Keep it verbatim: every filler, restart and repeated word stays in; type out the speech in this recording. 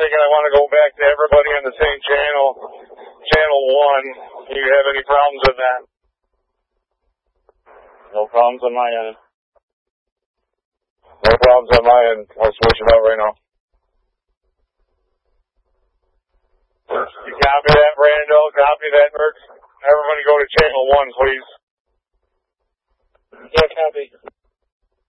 thinking I want to go back to everybody on the same channel, channel one. Do you have any problems with that? No problems on my end. No problems on my end. I'll switch it out right now. You copy that, Brando? Copy that, Mertz? Everybody go to channel one, please. Yeah, copy.